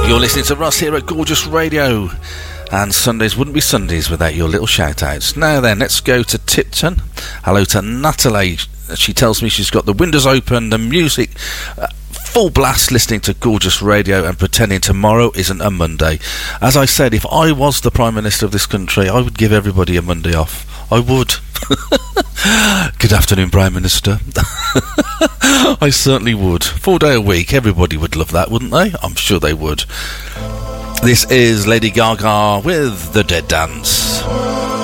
You're listening to Russ here at Gorgeous Radio, and Sundays wouldn't be Sundays without your little shout-outs. Now then, let's go to Tipton. Hello to Natalie. She tells me she's got the windows open, the music full blast, listening to Gorgeous Radio and pretending tomorrow isn't a Monday. As I said, if I was the Prime Minister of this country, I would give everybody a Monday off. I would. Good afternoon, Prime Minister. I certainly would. 4 day a week, everybody would love that, wouldn't they? I'm sure they would. This is Lady Gaga with The Dead Dance.